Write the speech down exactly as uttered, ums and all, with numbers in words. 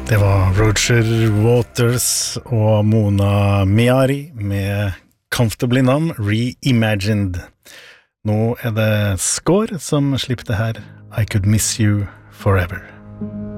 Det var Roger Waters og Mona Miari med Comfortably Numb Reimagined. Nå er det Score som slipper det her I Could Miss You Forever.